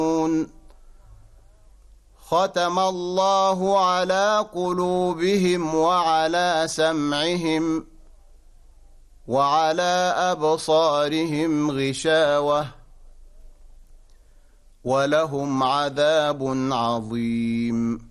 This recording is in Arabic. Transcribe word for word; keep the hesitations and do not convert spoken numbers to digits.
ختم الله على قلوبهم وعلى سمعهم وعلى أبصارهم غشاوة ولهم عذاب عظيم.